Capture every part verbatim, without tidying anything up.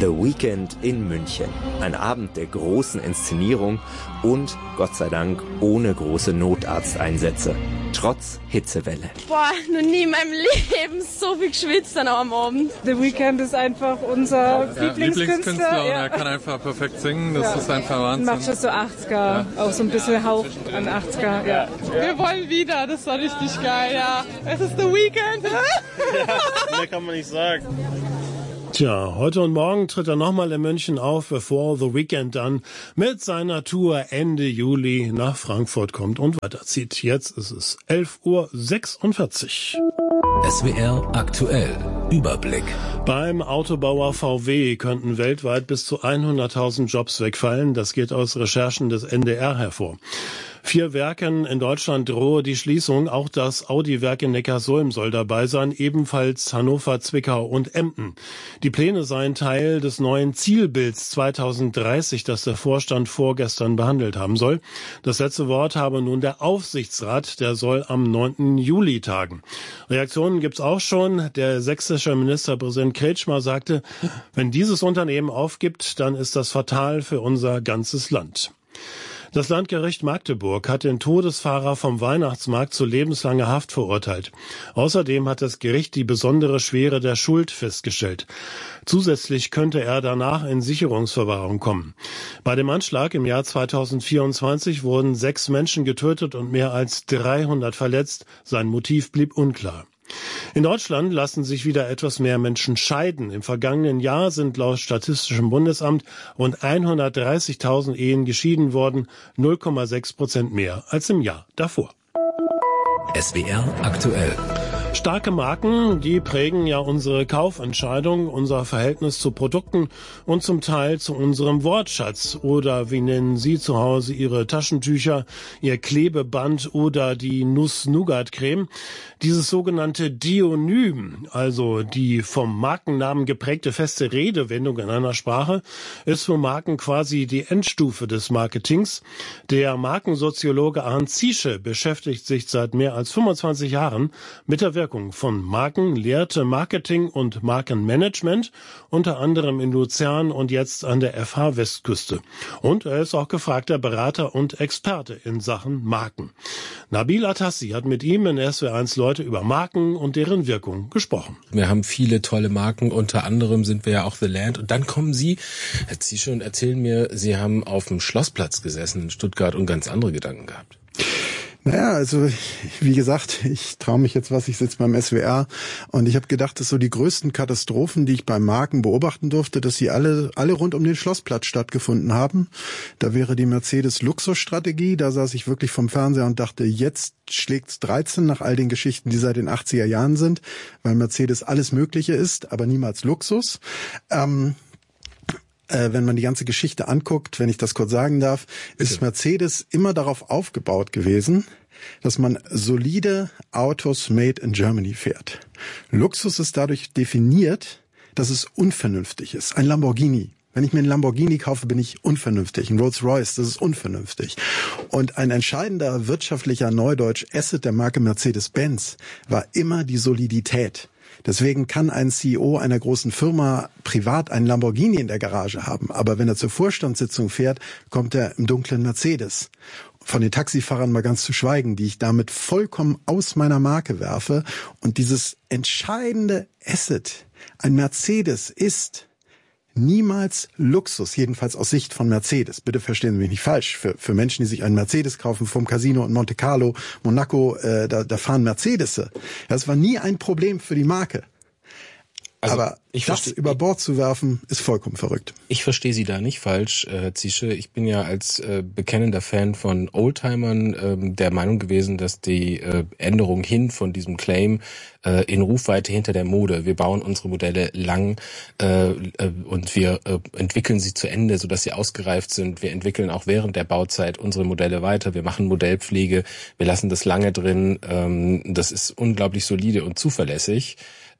The Weekend in München. Ein Abend der großen Inszenierung und, Gott sei Dank, ohne große Notarzteinsätze. Trotz Hitzewelle. Boah, noch nie in meinem Leben so viel geschwitzt dann am Abend. The Weekend ist einfach unser ja, Lieblingskünstler. Lieblingskünstler und ja. er kann einfach perfekt singen, das ja. ist einfach Wahnsinn. Macht schon so achtziger, ja. auch so ein bisschen Hauch an achtziger. Ja. Wir wollen wieder, das war richtig geil, ja. Es ist The Weekend. Ja, mehr kann man nicht sagen. Tja, heute und morgen tritt er nochmal in München auf, bevor The Weekend dann mit seiner Tour Ende Juli nach Frankfurt kommt und weiterzieht. Jetzt ist es elf Uhr sechsundvierzig. S W R aktuell. Überblick. Beim Autobauer V W könnten weltweit bis zu hunderttausend Jobs wegfallen. Das geht aus Recherchen des N D R hervor. Vier Werken in Deutschland drohe die Schließung. Auch das Audi-Werk in Neckarsulm soll dabei sein, ebenfalls Hannover, Zwickau und Emden. Die Pläne seien Teil des neuen Zielbilds zweitausenddreißig, das der Vorstand vorgestern behandelt haben soll. Das letzte Wort habe nun der Aufsichtsrat, der soll am neunten Juli tagen. Reaktionen gibt's auch schon. Der sächsische Ministerpräsident Kretschmer sagte, wenn dieses Unternehmen aufgibt, dann ist das fatal für unser ganzes Land. Das Landgericht Magdeburg hat den Todesfahrer vom Weihnachtsmarkt zu lebenslanger Haft verurteilt. Außerdem hat das Gericht die besondere Schwere der Schuld festgestellt. Zusätzlich könnte er danach in Sicherungsverwahrung kommen. Bei dem Anschlag im Jahr zweitausendvierundzwanzig wurden sechs Menschen getötet und mehr als dreihundert verletzt. Sein Motiv blieb unklar. In Deutschland lassen sich wieder etwas mehr Menschen scheiden. Im vergangenen Jahr sind laut Statistischem Bundesamt rund hundertdreißigtausend Ehen geschieden worden, null Komma sechs Prozent mehr als im Jahr davor. S W R aktuell. Starke Marken, die prägen ja unsere Kaufentscheidung, unser Verhältnis zu Produkten und zum Teil zu unserem Wortschatz. Oder wie nennen Sie zu Hause Ihre Taschentücher, Ihr Klebeband oder die Nuss-Nougat-Creme? Dieses sogenannte Deonym, also die vom Markennamen geprägte feste Redewendung in einer Sprache, ist für Marken quasi die Endstufe des Marketings. Der Markensoziologe Arndt Ziesche beschäftigt sich seit mehr als fünfundzwanzig Jahren mit der Wirkung von Marken, lehrte Marketing und Markenmanagement, unter anderem in Luzern und jetzt an der F H Westküste. Und er ist auch gefragter Berater und Experte in Sachen Marken. Nabil Atassi hat mit ihm in S W R eins Leute über Marken und deren Wirkung gesprochen. Wir haben viele tolle Marken, unter anderem sind wir ja auch The Land. Und dann kommen Sie, Herr Ziesche, und erzählen mir, Sie haben auf dem Schlossplatz gesessen in Stuttgart und ganz andere Gedanken gehabt. Naja, also wie gesagt, ich traue mich jetzt was, ich sitze beim S W R und ich habe gedacht, dass so die größten Katastrophen, die ich bei Marken beobachten durfte, dass sie alle alle rund um den Schlossplatz stattgefunden haben. Da wäre die Mercedes-Luxus-Strategie, da saß ich wirklich vom Fernseher und dachte, jetzt schlägt's dreizehn nach all den Geschichten, die seit den achtziger Jahren sind, weil Mercedes alles Mögliche ist, aber niemals Luxus. Ähm, Wenn man die ganze Geschichte anguckt, wenn ich das kurz sagen darf, Bitte. Ist Mercedes immer darauf aufgebaut gewesen, dass man solide Autos made in Germany fährt. Luxus ist dadurch definiert, dass es unvernünftig ist. Ein Lamborghini. Wenn ich mir einen Lamborghini kaufe, bin ich unvernünftig. Ein Rolls-Royce, das ist unvernünftig. Und ein entscheidender wirtschaftlicher Neudeutsch-Asset der Marke Mercedes-Benz war immer die Solidität. Deswegen kann ein C E O einer großen Firma privat einen Lamborghini in der Garage haben. Aber wenn er zur Vorstandssitzung fährt, kommt er im dunklen Mercedes. Von den Taxifahrern mal ganz zu schweigen, die ich damit vollkommen aus meiner Marke werfe. Und dieses entscheidende Asset, ein Mercedes ist niemals Luxus, jedenfalls aus Sicht von Mercedes. Bitte verstehen Sie mich nicht falsch. Für, für Menschen, die sich einen Mercedes kaufen vom Casino in Monte Carlo, Monaco, äh, da, da fahren Mercedes. Das war nie ein Problem für die Marke. Also aber ich das versteh, über Bord zu werfen, ist vollkommen verrückt. Ich verstehe Sie da nicht falsch, Herr Ziesche. Ich bin ja als äh, bekennender Fan von Oldtimern äh, der Meinung gewesen, dass die äh, Änderung hin von diesem Claim äh, in Rufweite hinter der Mode, wir bauen unsere Modelle lang äh, äh, und wir äh, entwickeln sie zu Ende, sodass sie ausgereift sind. Wir entwickeln auch während der Bauzeit unsere Modelle weiter. Wir machen Modellpflege, wir lassen das lange drin. Ähm, das ist unglaublich solide und zuverlässig.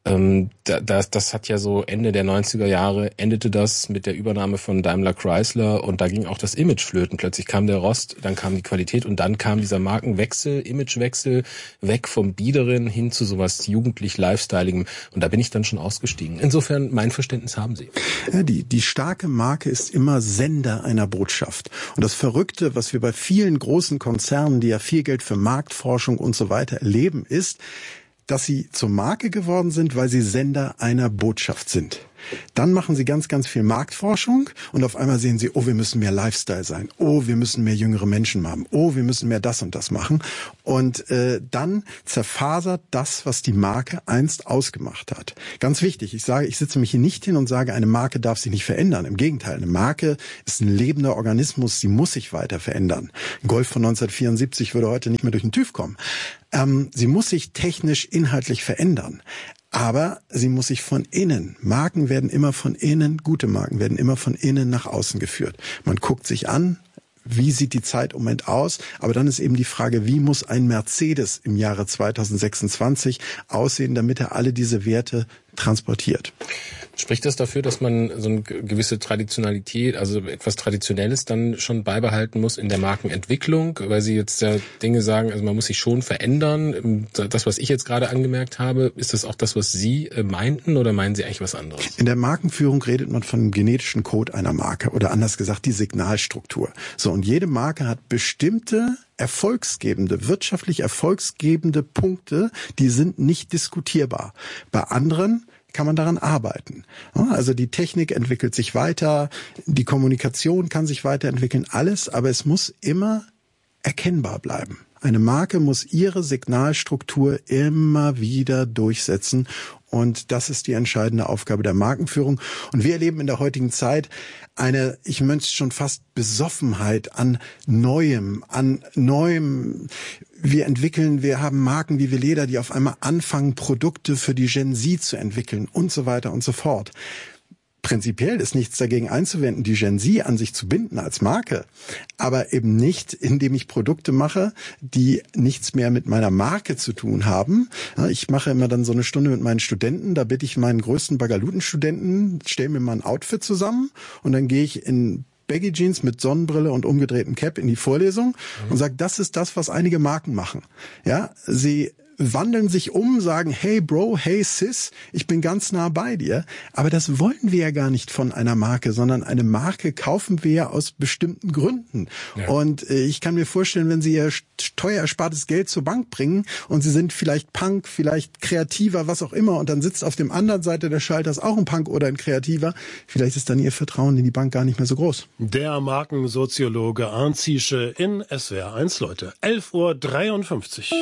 Ähm, das, das hat ja so Ende der neunziger Jahre endete das mit der Übernahme von Daimler Chrysler und da ging auch das Image flöten. Plötzlich kam der Rost, dann kam die Qualität und dann kam dieser Markenwechsel, Imagewechsel, weg vom Biederen hin zu sowas jugendlich Lifestyligem und da bin ich dann schon ausgestiegen. Insofern, mein Verständnis haben Sie. Ja, die, die starke Marke ist immer Sender einer Botschaft. Und das Verrückte, was wir bei vielen großen Konzernen, die ja viel Geld für Marktforschung und so weiter erleben, ist, dass sie zur Marke geworden sind, weil sie Sender einer Botschaft sind. Dann machen sie ganz, ganz viel Marktforschung und auf einmal sehen sie, oh, wir müssen mehr Lifestyle sein, oh, wir müssen mehr jüngere Menschen haben, oh, wir müssen mehr das und das machen. Und äh, dann zerfasert das, was die Marke einst ausgemacht hat. Ganz wichtig, ich sage, ich sitze mich hier nicht hin und sage, eine Marke darf sich nicht verändern. Im Gegenteil, eine Marke ist ein lebender Organismus, sie muss sich weiter verändern. Ein Golf von neunzehnhundertvierundsiebzig würde heute nicht mehr durch den TÜV kommen. Ähm, sie muss sich technisch, inhaltlich verändern. Aber sie muss sich von innen, Marken werden immer von innen, gute Marken werden immer von innen nach außen geführt. Man guckt sich an, wie sieht die Zeit im Moment aus, aber dann ist eben die Frage, wie muss ein Mercedes im Jahre zweitausendsechsundzwanzig aussehen, damit er alle diese Werte transportiert. Spricht das dafür, dass man so eine gewisse Traditionalität, also etwas Traditionelles dann schon beibehalten muss in der Markenentwicklung, weil Sie jetzt ja Dinge sagen, also man muss sich schon verändern. Das, was ich jetzt gerade angemerkt habe, ist das auch das, was Sie meinten oder meinen Sie eigentlich was anderes? In der Markenführung redet man von dem genetischen Code einer Marke oder anders gesagt die Signalstruktur. So, und jede Marke hat bestimmte erfolgsgebende, wirtschaftlich erfolgsgebende Punkte, die sind nicht diskutierbar. Bei anderen kann man daran arbeiten. Also die Technik entwickelt sich weiter, die Kommunikation kann sich weiterentwickeln, alles, aber es muss immer erkennbar bleiben. Eine Marke muss ihre Signalstruktur immer wieder durchsetzen und das ist die entscheidende Aufgabe der Markenführung. Und wir erleben in der heutigen Zeit eine, ich möchte schon fast Besoffenheit an Neuem, an Neuem. Wir entwickeln, wir haben Marken wie Veleda, die auf einmal anfangen, Produkte für die Gen Z zu entwickeln und so weiter und so fort. Prinzipiell ist nichts dagegen einzuwenden, die Gen Z an sich zu binden als Marke, aber eben nicht, indem ich Produkte mache, die nichts mehr mit meiner Marke zu tun haben. Ich mache immer dann so eine Stunde mit meinen Studenten, da bitte ich meinen größten Bagaluten-Studenten, stell mir mal ein Outfit zusammen und dann gehe ich in Baggy Jeans mit Sonnenbrille und umgedrehtem Cap in die Vorlesung mhm. und sage, das ist das, was einige Marken machen. Ja, sie wandeln sich um, sagen, hey Bro, hey Sis, ich bin ganz nah bei dir. Aber das wollen wir ja gar nicht von einer Marke, sondern eine Marke kaufen wir ja aus bestimmten Gründen. Ja. Und äh, ich kann mir vorstellen, wenn Sie Ihr teuer erspartes Geld zur Bank bringen und Sie sind vielleicht Punk, vielleicht Kreativer, was auch immer, und dann sitzt auf dem anderen Seite des Schalters auch ein Punk oder ein Kreativer, vielleicht ist dann Ihr Vertrauen in die Bank gar nicht mehr so groß. Der Markensoziologe Arndt Ziesche in S W R eins, Leute. elf Uhr dreiundfünfzig.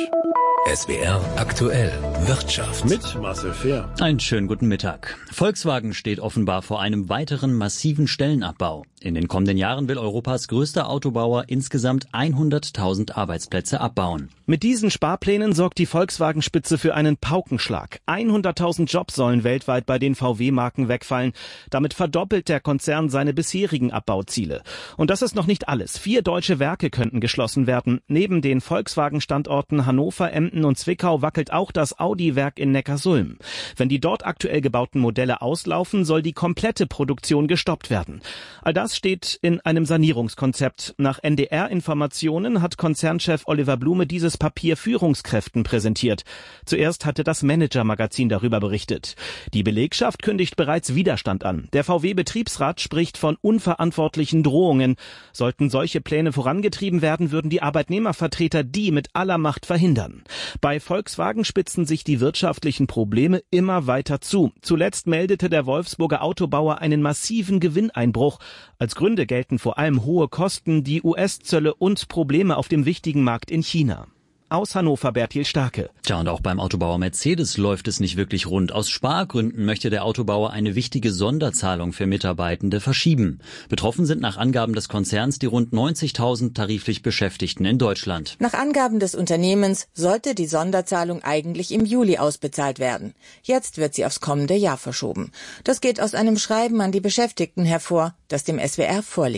S W R aktuell Wirtschaft mit Marcel Fehr. Einen schönen guten Mittag. Volkswagen steht offenbar vor einem weiteren massiven Stellenabbau. In den kommenden Jahren will Europas größter Autobauer insgesamt hunderttausend Arbeitsplätze abbauen. Mit diesen Sparplänen sorgt die Volkswagen-Spitze für einen Paukenschlag. hunderttausend Jobs sollen weltweit bei den V W-Marken wegfallen. Damit verdoppelt der Konzern seine bisherigen Abbauziele. Und das ist noch nicht alles. Vier deutsche Werke könnten geschlossen werden. Neben den Volkswagen-Standorten Hannover, Emden und Zwickau wackelt auch das Audi-Werk in Neckarsulm. Wenn die dort aktuell gebauten Modelle auslaufen, soll die komplette Produktion gestoppt werden. All das steht in einem Sanierungskonzept. Nach N D R-Informationen hat Konzernchef Oliver Blume dieses Papier Führungskräften präsentiert. Zuerst hatte das Manager-Magazin darüber berichtet. Die Belegschaft kündigt bereits Widerstand an. Der V W-Betriebsrat spricht von unverantwortlichen Drohungen. Sollten solche Pläne vorangetrieben werden, würden die Arbeitnehmervertreter die mit aller Macht verhindern. Bei Volkswagen spitzen sich die wirtschaftlichen Probleme immer weiter zu. Zuletzt meldete der Wolfsburger Autobauer einen massiven Gewinneinbruch. Als Gründe gelten vor allem hohe Kosten, die U S-Zölle und Probleme auf dem wichtigen Markt in China. Aus Hannover Bertil Starke. Tja, und auch beim Autobauer Mercedes läuft es nicht wirklich rund. Aus Spargründen möchte der Autobauer eine wichtige Sonderzahlung für Mitarbeitende verschieben. Betroffen sind nach Angaben des Konzerns die rund neunzigtausend tariflich Beschäftigten in Deutschland. Nach Angaben des Unternehmens sollte die Sonderzahlung eigentlich im Juli ausbezahlt werden. Jetzt wird sie aufs kommende Jahr verschoben. Das geht aus einem Schreiben an die Beschäftigten hervor, das dem S W R vorliegt.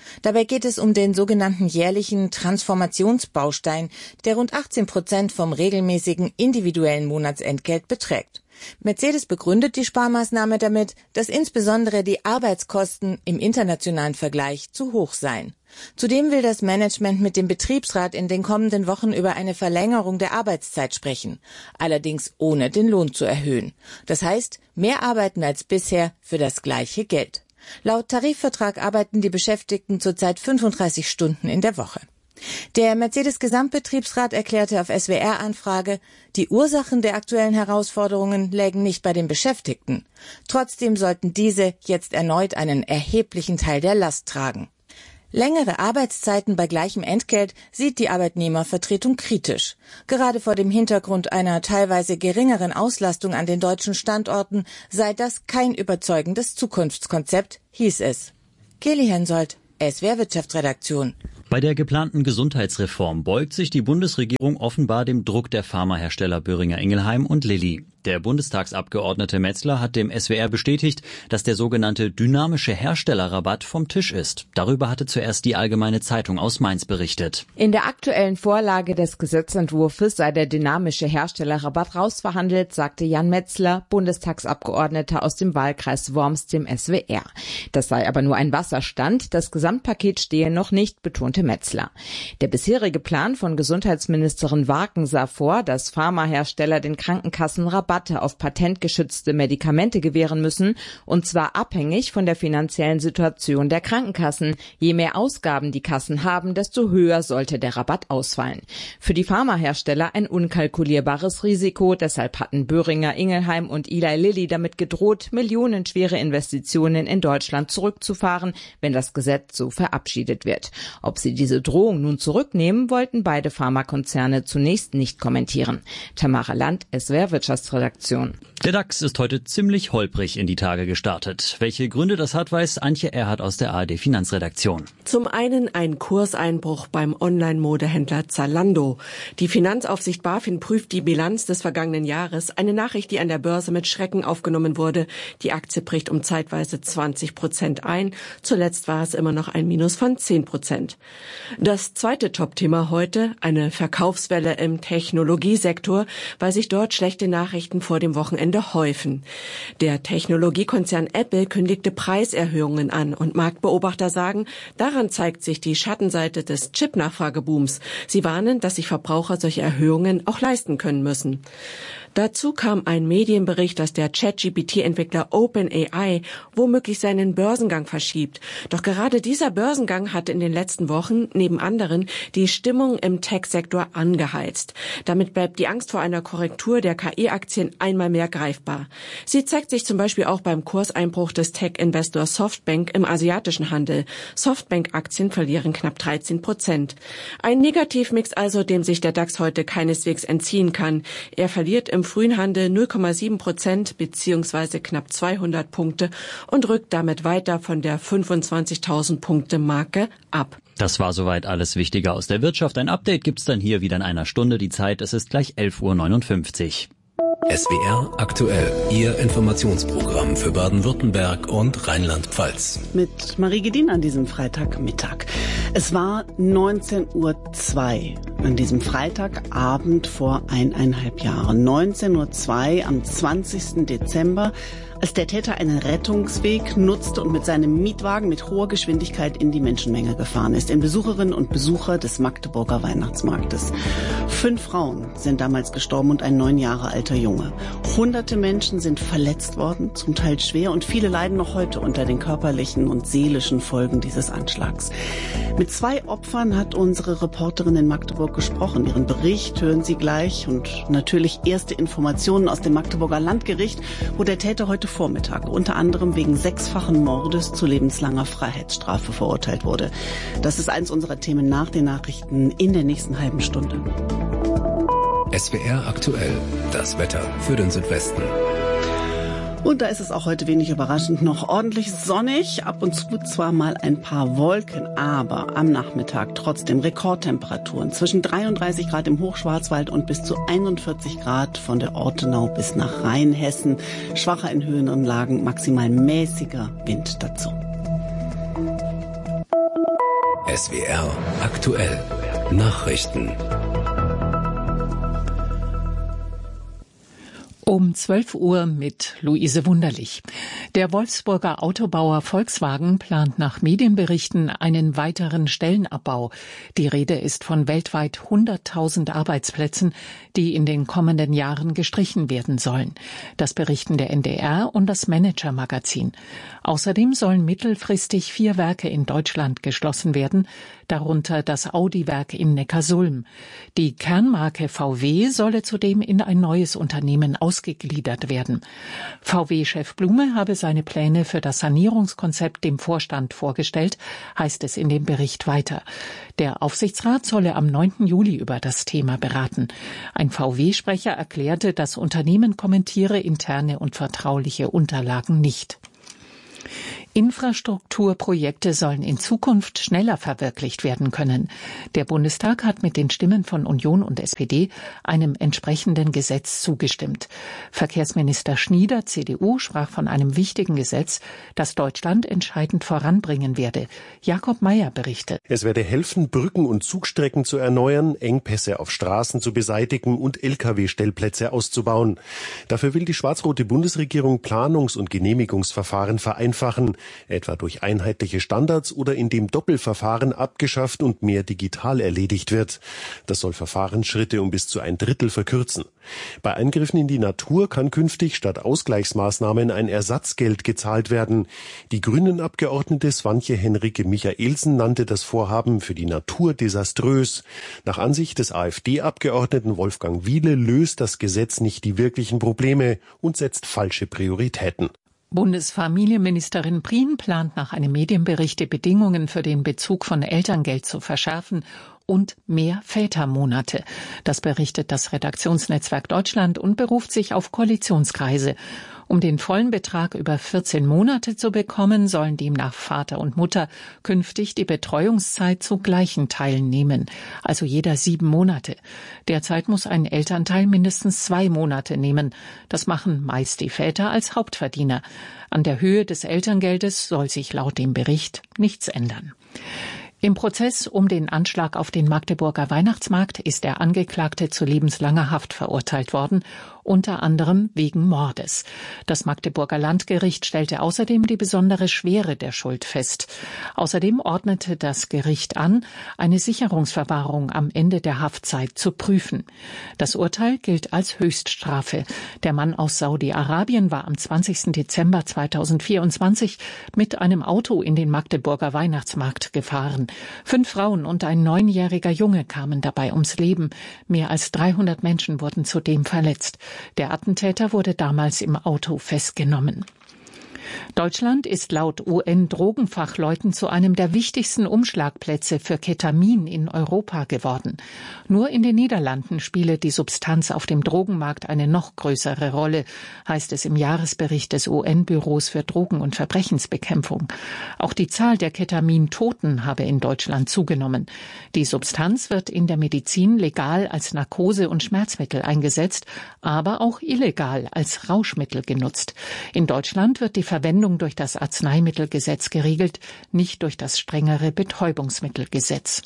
Dabei geht es um den sogenannten jährlichen Transformationsbaustein, der rund achtzehn Prozent vom regelmäßigen individuellen Monatsentgelt beträgt. Mercedes begründet die Sparmaßnahme damit, dass insbesondere die Arbeitskosten im internationalen Vergleich zu hoch seien. Zudem will das Management mit dem Betriebsrat in den kommenden Wochen über eine Verlängerung der Arbeitszeit sprechen, allerdings ohne den Lohn zu erhöhen. Das heißt, mehr arbeiten als bisher für das gleiche Geld. Laut Tarifvertrag arbeiten die Beschäftigten zurzeit fünfunddreißig Stunden in der Woche. Der Mercedes-Gesamtbetriebsrat erklärte auf S W R-Anfrage, die Ursachen der aktuellen Herausforderungen lägen nicht bei den Beschäftigten. Trotzdem sollten diese jetzt erneut einen erheblichen Teil der Last tragen. Längere Arbeitszeiten bei gleichem Entgelt sieht die Arbeitnehmervertretung kritisch. Gerade vor dem Hintergrund einer teilweise geringeren Auslastung an den deutschen Standorten sei das kein überzeugendes Zukunftskonzept, hieß es. Kelly Hensoldt, S W R Wirtschaftsredaktion. Bei der geplanten Gesundheitsreform beugt sich die Bundesregierung offenbar dem Druck der Pharmahersteller Boehringer Ingelheim und Lilly. Der Bundestagsabgeordnete Metzler hat dem S W R bestätigt, dass der sogenannte dynamische Herstellerrabatt vom Tisch ist. Darüber hatte zuerst die Allgemeine Zeitung aus Mainz berichtet. In der aktuellen Vorlage des Gesetzentwurfs sei der dynamische Herstellerrabatt rausverhandelt, sagte Jan Metzler, Bundestagsabgeordneter aus dem Wahlkreis Worms, dem S W R. Das sei aber nur ein Wasserstand. Das Gesamtpaket stehe noch nicht, betonte Metzler. Der bisherige Plan von Gesundheitsministerin Warken sah vor, dass Pharmahersteller den Krankenkassen Rabatt auf patentgeschützte Medikamente gewähren müssen, und zwar abhängig von der finanziellen Situation der Krankenkassen. Je mehr Ausgaben die Kassen haben, desto höher sollte der Rabatt ausfallen. Für die Pharmahersteller ein unkalkulierbares Risiko, deshalb hatten Boehringer Ingelheim und Eli Lilly damit gedroht, millionenschwere Investitionen in Deutschland zurückzufahren, wenn das Gesetz so verabschiedet wird. Ob sie diese Drohung nun zurücknehmen, wollten beide Pharmakonzerne zunächst nicht kommentieren. Tamara Land, S W R Wirtschaftsredaktion. Der DAX ist heute ziemlich holprig in die Tage gestartet. Welche Gründe das hat, weiß Antje Erhardt aus der A R D Finanzredaktion. Zum einen ein Kurseinbruch beim Online-Modehändler Zalando. Die Finanzaufsicht BaFin prüft die Bilanz des vergangenen Jahres. Eine Nachricht, die an der Börse mit Schrecken aufgenommen wurde. Die Aktie bricht um zeitweise zwanzig Prozent ein. Zuletzt war es immer noch ein Minus von zehn Prozent. Das zweite Top-Thema heute, eine Verkaufswelle im Technologiesektor, weil sich dort schlechte Nachrichten vor dem Wochenende häufen. Der Technologiekonzern Apple kündigte Preiserhöhungen an und Marktbeobachter sagen, daran zeigt sich die Schattenseite des Chip-Nachfragebooms. Sie warnen, dass sich Verbraucher solche Erhöhungen auch leisten können müssen. Dazu kam ein Medienbericht, dass der ChatGPT-Entwickler OpenAI womöglich seinen Börsengang verschiebt. Doch gerade dieser Börsengang hatte in den letzten Wochen neben anderen die Stimmung im Tech-Sektor angeheizt. Damit bleibt die Angst vor einer Korrektur der K I-Aktien einmal mehr greifbar. Sie zeigt sich zum Beispiel auch beim Kurseinbruch des Tech-Investors Softbank im asiatischen Handel. Softbank-Aktien verlieren knapp dreizehn Prozent. Ein Negativmix also, dem sich der DAX heute keineswegs entziehen kann. Er verliert im frühen Handel null Komma sieben Prozent bzw. knapp zweihundert Punkte und rückt damit weiter von der fünfundzwanzigtausend Punkte Marke ab. Das war soweit alles Wichtige aus der Wirtschaft. Ein Update gibt's dann hier wieder in einer Stunde. Die Zeit, es ist gleich elf Uhr neunundfünfzig. S W R aktuell, Ihr Informationsprogramm für Baden-Württemberg und Rheinland-Pfalz. Mit Marie Gedin an diesem Freitagmittag. Es war neunzehn Uhr zwei an diesem Freitagabend vor eineinhalb Jahren. neunzehn Uhr zwei am zwanzigsten Dezember, als der Täter einen Rettungsweg nutzte und mit seinem Mietwagen mit hoher Geschwindigkeit in die Menschenmenge gefahren ist, in Besucherinnen und Besucher des Magdeburger Weihnachtsmarktes. Fünf Frauen sind damals gestorben und ein neun Jahre alter Junge. Hunderte Menschen sind verletzt worden, zum Teil schwer, und viele leiden noch heute unter den körperlichen und seelischen Folgen dieses Anschlags. Mit zwei Opfern hat unsere Reporterin in Magdeburg gesprochen. Ihren Bericht hören Sie gleich und natürlich erste Informationen aus dem Magdeburger Landgericht, wo der Täter heute Vormittag unter anderem wegen sechsfachen Mordes zu lebenslanger Freiheitsstrafe verurteilt wurde. Das ist eins unserer Themen nach den Nachrichten in der nächsten halben Stunde. S W R aktuell, das Wetter für den Südwesten. Und da ist es auch heute wenig überraschend noch ordentlich sonnig, ab und zu zwar mal ein paar Wolken, aber am Nachmittag trotzdem Rekordtemperaturen zwischen dreiunddreißig Grad im Hochschwarzwald und bis zu einundvierzig Grad von der Ortenau bis nach Rheinhessen. Schwacher in Höhenanlagen, maximal mäßiger Wind dazu. S W R aktuell Nachrichten. Um zwölf Uhr mit Luise Wunderlich. Der Wolfsburger Autobauer Volkswagen plant nach Medienberichten einen weiteren Stellenabbau. Die Rede ist von weltweit hunderttausend Arbeitsplätzen, die in den kommenden Jahren gestrichen werden sollen. Das berichten der N D R und das Manager-Magazin. Außerdem sollen mittelfristig vier Werke in Deutschland geschlossen werden, darunter das Audi-Werk in Neckarsulm. Die Kernmarke V W solle zudem in ein neues Unternehmen ausgegliedert werden. V W-Chef Blume habe seine Pläne für das Sanierungskonzept dem Vorstand vorgestellt, heißt es in dem Bericht weiter. Der Aufsichtsrat solle am neunten Juli über das Thema beraten. Ein V W-Sprecher erklärte, das Unternehmen kommentiere interne und vertrauliche Unterlagen nicht. Infrastrukturprojekte sollen in Zukunft schneller verwirklicht werden können. Der Bundestag hat mit den Stimmen von Union und S P D einem entsprechenden Gesetz zugestimmt. Verkehrsminister Schnieder, C D U, sprach von einem wichtigen Gesetz, das Deutschland entscheidend voranbringen werde. Jakob Mayer berichtet. Es werde helfen, Brücken und Zugstrecken zu erneuern, Engpässe auf Straßen zu beseitigen und L K W-Stellplätze auszubauen. Dafür will die schwarz-rote Bundesregierung Planungs- und Genehmigungsverfahren vereinfachen, etwa durch einheitliche Standards oder indem Doppelverfahren abgeschafft und mehr digital erledigt wird. Das soll Verfahrensschritte um bis zu ein Drittel verkürzen. Bei Eingriffen in die Natur kann künftig statt Ausgleichsmaßnahmen ein Ersatzgeld gezahlt werden. Die Grünen-Abgeordnete Swantje Henrike Michaelsen nannte das Vorhaben für die Natur desaströs. Nach Ansicht des AfD-Abgeordneten Wolfgang Wiele löst das Gesetz nicht die wirklichen Probleme und setzt falsche Prioritäten. Bundesfamilienministerin Prien plant nach einem Medienbericht, die Bedingungen für den Bezug von Elterngeld zu verschärfen und mehr Vätermonate. Das berichtet das Redaktionsnetzwerk Deutschland und beruft sich auf Koalitionskreise. Um den vollen Betrag über vierzehn Monate zu bekommen, sollen demnach Vater und Mutter künftig die Betreuungszeit zu gleichen Teilen nehmen, also jeder sieben Monate. Derzeit muss ein Elternteil mindestens zwei Monate nehmen. Das machen meist die Väter als Hauptverdiener. An der Höhe des Elterngeldes soll sich laut dem Bericht nichts ändern. Im Prozess um den Anschlag auf den Magdeburger Weihnachtsmarkt ist der Angeklagte zu lebenslanger Haft verurteilt worden, unter anderem wegen Mordes. Das Magdeburger Landgericht stellte außerdem die besondere Schwere der Schuld fest. Außerdem ordnete das Gericht an, eine Sicherungsverwahrung am Ende der Haftzeit zu prüfen. Das Urteil gilt als Höchststrafe. Der Mann aus Saudi-Arabien war am zwanzigsten Dezember zweitausendvierundzwanzig mit einem Auto in den Magdeburger Weihnachtsmarkt gefahren. Fünf Frauen und ein neunjähriger Junge kamen dabei ums Leben. Mehr als dreihundert Menschen wurden zudem verletzt. Der Attentäter wurde damals im Auto festgenommen. Deutschland ist laut U N-Drogenfachleuten zu einem der wichtigsten Umschlagplätze für Ketamin in Europa geworden. Nur in den Niederlanden spiele die Substanz auf dem Drogenmarkt eine noch größere Rolle, heißt es im Jahresbericht des U N-Büros für Drogen- und Verbrechensbekämpfung. Auch die Zahl der Ketamintoten habe in Deutschland zugenommen. Die Substanz wird in der Medizin legal als Narkose- und Schmerzmittel eingesetzt, aber auch illegal als Rauschmittel genutzt. In Deutschland wird die Verwendung durch das Arzneimittelgesetz geregelt, nicht durch das strengere Betäubungsmittelgesetz.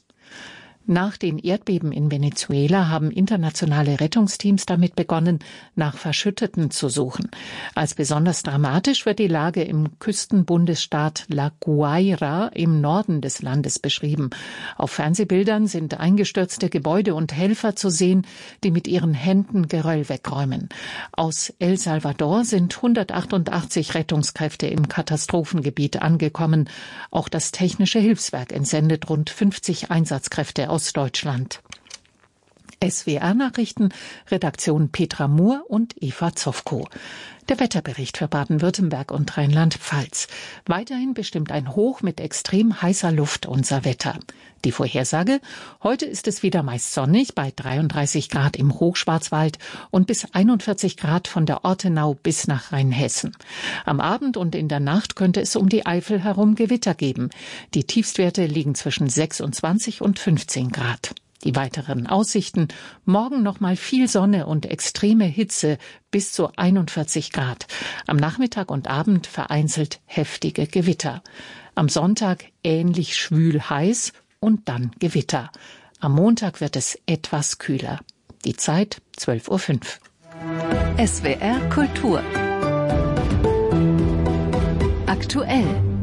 Nach den Erdbeben in Venezuela haben internationale Rettungsteams damit begonnen, nach Verschütteten zu suchen. Als besonders dramatisch wird die Lage im Küstenbundesstaat La Guaira im Norden des Landes beschrieben. Auf Fernsehbildern sind eingestürzte Gebäude und Helfer zu sehen, die mit ihren Händen Geröll wegräumen. Aus El Salvador sind hundertachtundachtzig Rettungskräfte im Katastrophengebiet angekommen. Auch das Technische Hilfswerk entsendet rund fünfzig Einsatzkräfte aus Deutschland. S W R-Nachrichten, Redaktion Petra Muhr und Eva Zofko. Der Wetterbericht für Baden-Württemberg und Rheinland-Pfalz. Weiterhin bestimmt ein Hoch mit extrem heißer Luft unser Wetter. Die Vorhersage: Heute ist es wieder meist sonnig bei dreiunddreißig Grad im Hochschwarzwald und bis einundvierzig Grad von der Ortenau bis nach Rheinhessen. Am Abend und in der Nacht könnte es um die Eifel herum Gewitter geben. Die Tiefstwerte liegen zwischen sechsundzwanzig und fünfzehn Grad. Die weiteren Aussichten: Morgen nochmal viel Sonne und extreme Hitze bis zu einundvierzig Grad. Am Nachmittag und Abend vereinzelt heftige Gewitter. Am Sonntag ähnlich schwül heiß und dann Gewitter. Am Montag wird es etwas kühler. Die Zeit zwölf Uhr fünf. S W R Kultur. Aktuell.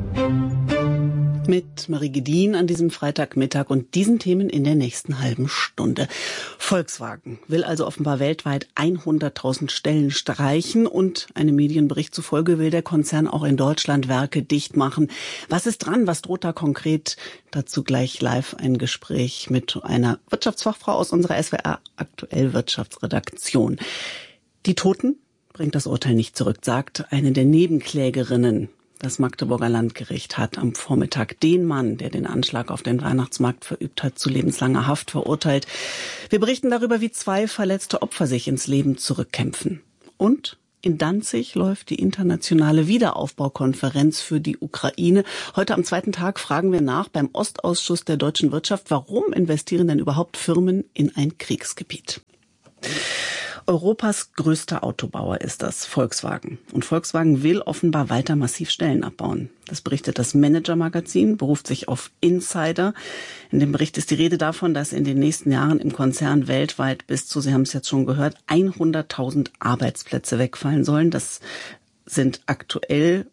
Mit Marie Gedin an diesem Freitagmittag und diesen Themen in der nächsten halben Stunde. Volkswagen will also offenbar weltweit hunderttausend Stellen streichen und einem Medienbericht zufolge will der Konzern auch in Deutschland Werke dicht machen. Was ist dran? Was droht da konkret? Dazu gleich live ein Gespräch mit einer Wirtschaftsfachfrau aus unserer S W R Aktuell Wirtschaftsredaktion. Die Toten bringt das Urteil nicht zurück, sagt eine der Nebenklägerinnen. Das Magdeburger Landgericht hat am Vormittag den Mann, der den Anschlag auf den Weihnachtsmarkt verübt hat, zu lebenslanger Haft verurteilt. Wir berichten darüber, wie zwei verletzte Opfer sich ins Leben zurückkämpfen. Und in Danzig läuft die internationale Wiederaufbaukonferenz für die Ukraine. Heute am zweiten Tag fragen wir nach beim Ostausschuss der deutschen Wirtschaft, warum investieren denn überhaupt Firmen in ein Kriegsgebiet? Europas größter Autobauer ist das, Volkswagen. Und Volkswagen will offenbar weiter massiv Stellen abbauen. Das berichtet das Manager-Magazin, beruft sich auf Insider. In dem Bericht ist die Rede davon, dass in den nächsten Jahren im Konzern weltweit bis zu, Sie haben es jetzt schon gehört, hunderttausend Arbeitsplätze wegfallen sollen. Das sind aktuell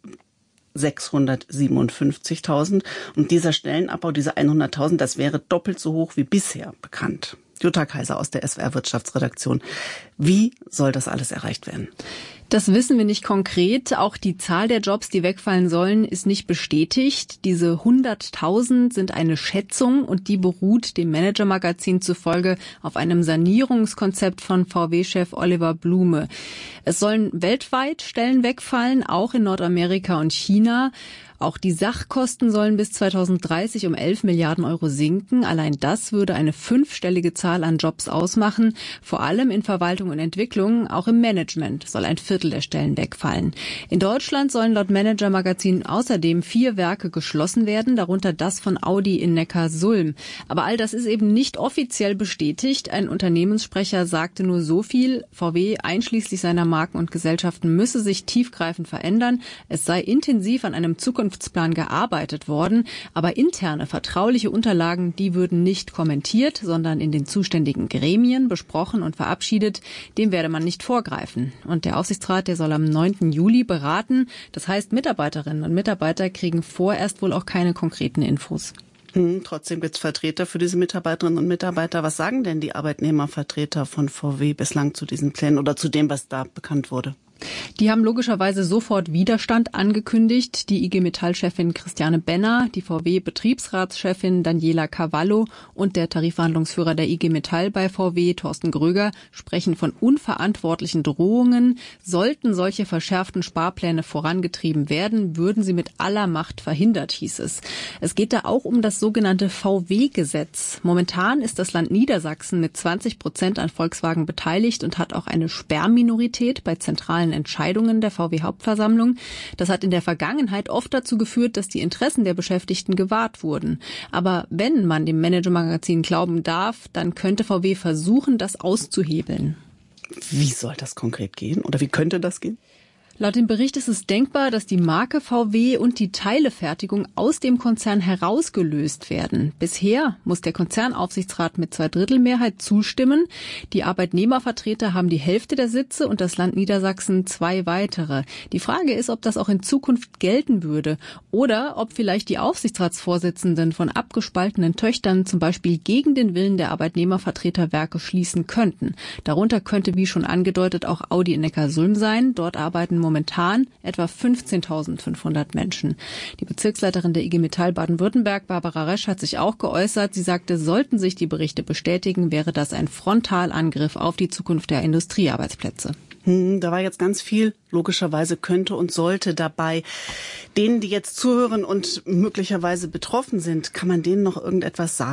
sechshundertsiebenundfünfzigtausend. Und dieser Stellenabbau, diese hunderttausend, das wäre doppelt so hoch wie bisher bekannt. Jutta Kaiser aus der S W R Wirtschaftsredaktion. Wie soll das alles erreicht werden? Das wissen wir nicht konkret. Auch die Zahl der Jobs, die wegfallen sollen, ist nicht bestätigt. Diese hunderttausend sind eine Schätzung und die beruht dem Manager-Magazin zufolge auf einem Sanierungskonzept von V W-Chef Oliver Blume. Es sollen weltweit Stellen wegfallen, auch in Nordamerika und China. Auch die Sachkosten sollen bis zweitausenddreißig um elf Milliarden Euro sinken. Allein das würde eine fünfstellige Zahl an Jobs ausmachen. Vor allem in Verwaltung und Entwicklung, auch im Management soll ein Viertel der Stellen wegfallen. In Deutschland sollen laut Manager-Magazin außerdem vier Werke geschlossen werden, darunter das von Audi in Neckarsulm. Aber all das ist eben nicht offiziell bestätigt. Ein Unternehmenssprecher sagte nur so viel: V W einschließlich seiner Marken und Gesellschaften müsse sich tiefgreifend verändern. Es sei intensiv an einem Zukunftsplan gearbeitet worden, aber interne vertrauliche Unterlagen, die würden nicht kommentiert, sondern in den zuständigen Gremien besprochen und verabschiedet. Dem werde man nicht vorgreifen. Und der Aufsichtsrat, der soll am neunten Juli beraten. Das heißt, Mitarbeiterinnen und Mitarbeiter kriegen vorerst wohl auch keine konkreten Infos. Hm, trotzdem gibt es Vertreter für diese Mitarbeiterinnen und Mitarbeiter. Was sagen denn die Arbeitnehmervertreter von V W bislang zu diesen Plänen oder zu dem, was da bekannt wurde? Die haben logischerweise sofort Widerstand angekündigt. Die I G Metall-Chefin Christiane Benner, die V W-Betriebsratschefin Daniela Cavallo und der Tarifverhandlungsführer der I G Metall bei V W, Thorsten Gröger, sprechen von unverantwortlichen Drohungen. Sollten solche verschärften Sparpläne vorangetrieben werden, würden sie mit aller Macht verhindert, hieß es. Es geht da auch um das sogenannte V W-Gesetz. Momentan ist das Land Niedersachsen mit zwanzig Prozent an Volkswagen beteiligt und hat auch eine Sperrminorität bei zentralen Entscheidungen der V W-Hauptversammlung. Das hat in der Vergangenheit oft dazu geführt, dass die Interessen der Beschäftigten gewahrt wurden. Aber wenn man dem Manager-Magazin glauben darf, dann könnte V W versuchen, das auszuhebeln. Wie soll das konkret gehen? Oder wie könnte das gehen? Laut dem Bericht ist es denkbar, dass die Marke V W und die Teilefertigung aus dem Konzern herausgelöst werden. Bisher muss der Konzernaufsichtsrat mit Zweidrittelmehrheit zustimmen. Die Arbeitnehmervertreter haben die Hälfte der Sitze und das Land Niedersachsen zwei weitere. Die Frage ist, ob das auch in Zukunft gelten würde oder ob vielleicht die Aufsichtsratsvorsitzenden von abgespaltenen Töchtern zum Beispiel gegen den Willen der Arbeitnehmervertreter Werke schließen könnten. Darunter könnte, wie schon angedeutet, auch Audi in Neckarsulm sein. Dort arbeiten momentan etwa fünfzehntausendfünfhundert Menschen. Die Bezirksleiterin der I G Metall Baden-Württemberg, Barbara Resch, hat sich auch geäußert. Sie sagte, sollten sich die Berichte bestätigen, wäre das ein Frontalangriff auf die Zukunft der Industriearbeitsplätze. Hm, da war jetzt ganz viel, logischerweise könnte und sollte dabei. Denen, die jetzt zuhören und möglicherweise betroffen sind, kann man denen noch irgendetwas sagen?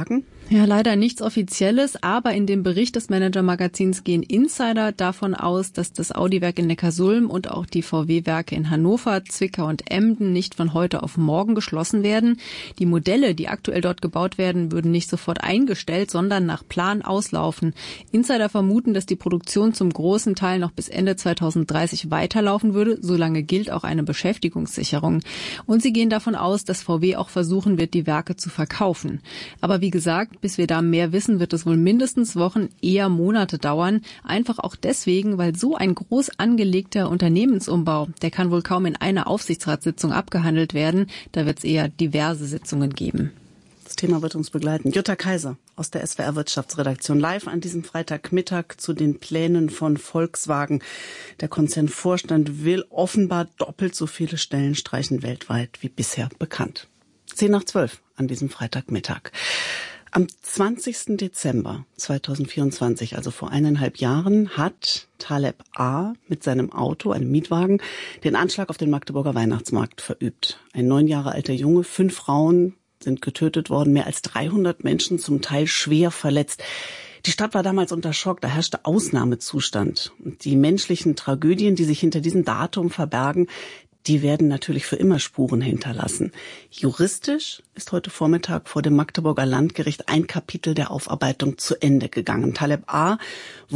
Ja, leider nichts Offizielles, aber in dem Bericht des Manager-Magazins gehen Insider davon aus, dass das Audi-Werk in Neckarsulm und auch die V W-Werke in Hannover, Zwickau und Emden nicht von heute auf morgen geschlossen werden. Die Modelle, die aktuell dort gebaut werden, würden nicht sofort eingestellt, sondern nach Plan auslaufen. Insider vermuten, dass die Produktion zum großen Teil noch bis Ende zweitausenddreißig weiterlaufen würde. Solange gilt auch eine Beschäftigungssicherung. Und sie gehen davon aus, dass V W auch versuchen wird, die Werke zu verkaufen. Aber wie gesagt, bis wir da mehr wissen, wird es wohl mindestens Wochen, eher Monate dauern. Einfach auch deswegen, weil so ein groß angelegter Unternehmensumbau, der kann wohl kaum in einer Aufsichtsratssitzung abgehandelt werden. Da wird es eher diverse Sitzungen geben. Das Thema wird uns begleiten. Jutta Kaiser aus der S W R Wirtschaftsredaktion live an diesem Freitagmittag zu den Plänen von Volkswagen. Der Konzernvorstand will offenbar doppelt so viele Stellen streichen weltweit wie bisher bekannt. Zehn nach zwölf an diesem Freitagmittag. Am zwanzigsten Dezember zweitausendvierundzwanzig, also vor eineinhalb Jahren, hat Taleb A. mit seinem Auto, einem Mietwagen, den Anschlag auf den Magdeburger Weihnachtsmarkt verübt. Ein neun Jahre alter Junge, fünf Frauen sind getötet worden, mehr als dreihundert Menschen, zum Teil schwer verletzt. Die Stadt war damals unter Schock, da herrschte Ausnahmezustand. Und die menschlichen Tragödien, die sich hinter diesem Datum verbergen, die werden natürlich für immer Spuren hinterlassen. Juristisch ist heute Vormittag vor dem Magdeburger Landgericht ein Kapitel der Aufarbeitung zu Ende gegangen. Taleb A.